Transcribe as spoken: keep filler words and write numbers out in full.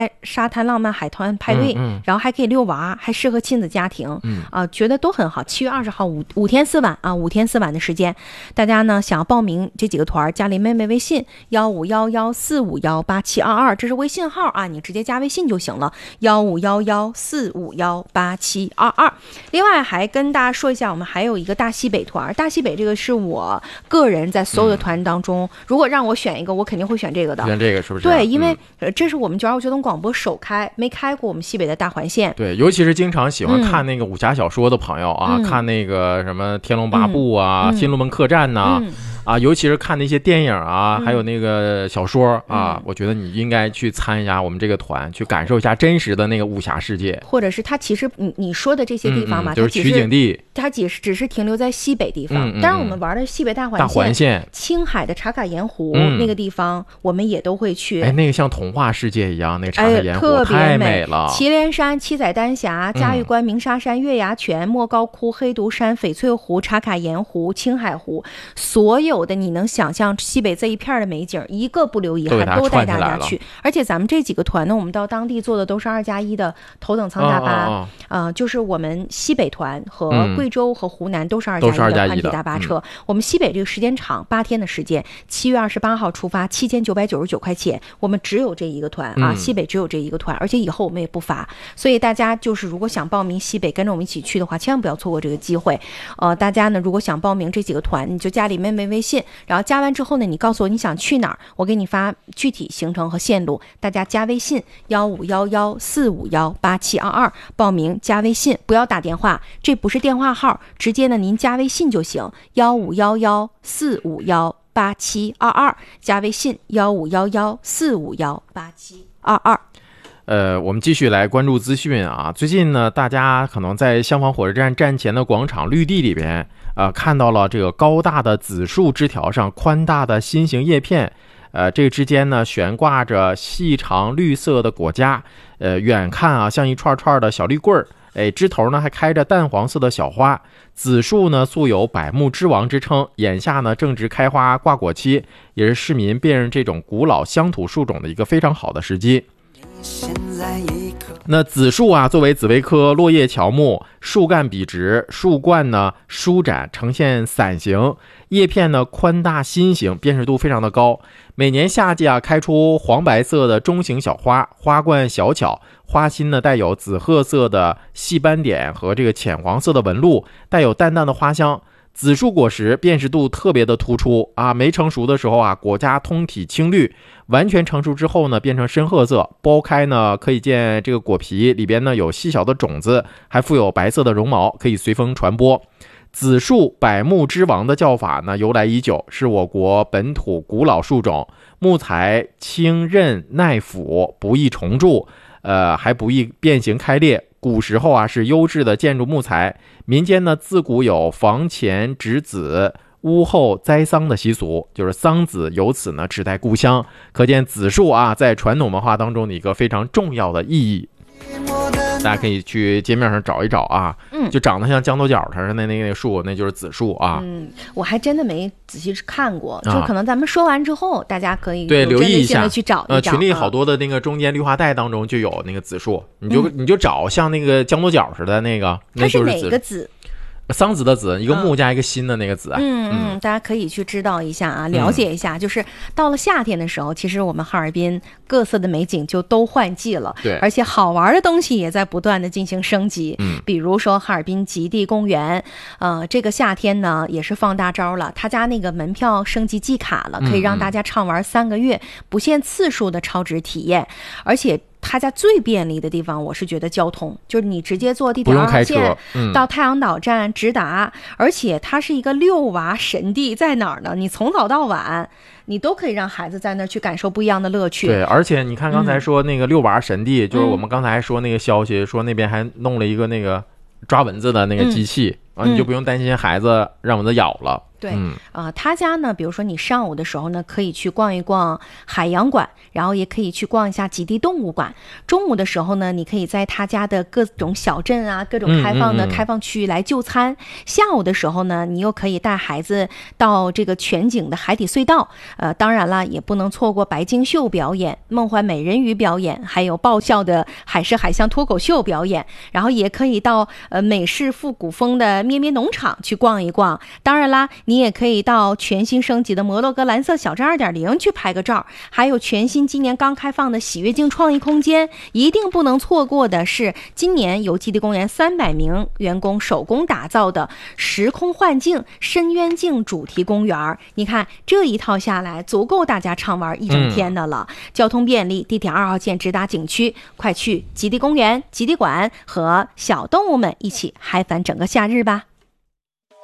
沙滩浪漫海滩派对， 嗯嗯、 然后还可以遛娃，还适合亲子家庭， 嗯啊、呃，觉得都很好。七月二十号五五天四晚啊，五天四晚的时间，大家呢想要报名这几个团，加林妹妹微信幺五幺幺四五幺八七二二，这是微信号啊，你直接加微信就行了，幺五幺幺四五幺八七二二。另外还跟大家说一下，我们还有一个大西北团，大西北这个是我个人在所有的团当中，嗯、如果让我选一个，我肯定会选这个的。 选这个是不是？ 对，因为、 嗯、 这是我们九二五交通广播首开，没开过我们西北的大环线。 对，尤其是经常喜欢看那个武侠小说的朋友啊， 嗯、 看那个什么《天龙八部》啊， 嗯、 新龙门客栈》呐、 嗯。 啊，尤其是看那些电影啊， 嗯、 还有那个小说啊、 嗯， 我觉得你应该去参加我们这个团，去感受一下真实的那个武侠世界。 或者是它其实你你说的这些地方嘛， 嗯嗯、就是取景地， 它只是只是停留在西北地方。 嗯嗯、 当然，我们玩的西北大环线、 大环线、 青海的茶卡盐湖、 嗯、 那个地方，我们也都会去。 哎，那个像童话世界一样，那个茶卡盐湖、 哎、 太美了。 祁连山、七仔丹霞、嘉峪关、鸣沙山、月牙泉、莫高窟、黑毒山、翡翠湖、茶卡盐湖、青海湖，所有的你能想像西北这一片的美景，一个不留遗憾，都带大家去。而且咱们这几个团呢，我们到当地做的都是二加一的头等舱大巴，啊、 哦哦呃，就是我们西北团和贵州和湖南都是二加一的宽体大巴车。 嗯、 我们西北这个时间长，八天的时间，七月二十八号出发，七千九百九十九块钱，我们只有这一个团啊， 嗯、 西北只有这一个团，而且以后我们也不发。所以大家就是如果想报名西北跟着我们一起去的话，千万不要错过这个机会。呃，大家呢如果想报名这几个团，你就加里妹妹微信，然后加完之后呢，你告诉我你想去哪儿，我给你发具体行程和线路。大家加微信幺五幺幺四五幺八七二二报名，加微信不要打电话，这不是电话号，直接呢您加微信就行，幺五幺幺四五幺八七二二，加微信幺五幺幺四五幺八七二二。 呃，我们继续来关注资讯啊。最近呢，大家可能在香坊火车站站前的广场绿地里边，呃，看到了这个高大的紫树枝条上宽大的心形叶片，呃，这个之间呢悬挂着细长绿色的果荚，呃，远看啊像一串串的小绿棍儿，哎，枝头呢还开着淡黄色的小花。紫树呢素有百木之王之称，眼下呢正值开花挂果期，也是市民辨认这种古老乡土树种的一个非常好的时机。那紫树啊，作为紫薇科落叶乔木，树干笔直，树冠呢舒展，呈现伞形，叶片呢宽大心形，辨识度非常的高。每年夏季啊，开出黄白色的中型小花，花冠小巧，花心呢带有紫褐色的细斑点和这个浅黄色的纹路，带有淡淡的花香。紫树果实辨识度特别的突出啊，没成熟的时候啊，果荚通体青绿，完全成熟之后呢，变成深褐色。剥开呢，可以见这个果皮里边呢有细小的种子，还附有白色的绒毛，可以随风传播。紫树百木之王的叫法呢，由来已久，是我国本土古老树种，木材轻韧耐腐，不易虫蛀，呃，还不易变形开裂。古时候啊，是优质的建筑木材。民间呢，自古有房前植紫，屋后栽桑的习俗，就是桑梓由此呢指代故乡。可见紫树啊，在传统文化当中的一个非常重要的意义。大家可以去街面上找一找啊，嗯，就长得像豇豆角似的那那个树，那就是紫树啊。 嗯，我还真的没仔细看过，啊、就可能咱们说完之后，大家可以对留意一下去找一找。 呃，群里好多的那个中间绿化带当中就有那个紫树，你就、嗯、你就找像那个豇豆角似的那个，那就是它是哪个紫？ 桑梓的梓，一个木加一个心的那个梓。 嗯嗯，大家可以去知道一下啊，了解一下。嗯、就是到了夏天的时候，其实我们哈尔滨各色的美景就都换季了， 对， 而且好玩的东西也在不断的进行升级。 嗯， 比如说哈尔滨极地公园，呃，这个夏天呢也是放大招了，他家那个门票升级季卡了，可以让大家畅玩三个月，嗯、不限次数的超值体验，而且。他家最便利的地方，我是觉得交通，就是你直接坐地铁二号线、嗯、到太阳岛站直达，而且它是一个遛娃神地，在哪儿呢？你从早到晚，你都可以让孩子在那儿去感受不一样的乐趣。 对，而且你看刚才说那个遛娃神地， 嗯、 就是我们刚才说那个消息，说那边还弄了一个那个抓蚊子的那个机器， 啊，你就不用担心孩子让蚊子咬了。 对， 嗯啊、呃，他家呢，比如说你上午的时候呢，可以去逛一逛海洋馆，然后也可以去逛一下极地动物馆。中午的时候呢，你可以在他家的各种小镇啊，各种开放的嗯嗯嗯开放区域来就餐。下午的时候呢，你又可以带孩子到这个全景的海底隧道。呃，当然了，也不能错过白鲸秀表演、梦幻美人鱼表演，还有爆笑的海狮海象脱口秀表演。然后也可以到呃美式复古风的咩咩农场去逛一逛。当然啦，你也可以到全新升级的摩洛哥蓝色小镇 二点零 去拍个照，还有全新今年刚开放的喜悦镜创意空间。一定不能错过的是今年由基地公园三百名员工手工打造的时空幻境深渊镜主题公园。你看这一套下来足够大家畅玩一整天的了、嗯、交通便利，地铁二号线直达景区，快去基地公园、基地馆和小动物们一起嗨翻整个夏日吧。